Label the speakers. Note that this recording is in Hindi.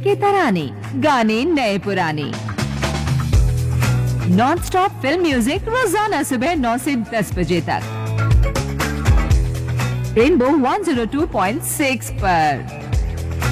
Speaker 1: के तराने, गाने नए पुराने। नॉन स्टॉप फिल्म म्यूजिक रोजाना सुबह 9 से 10 बजे तक। रेनबो 102.6 पर।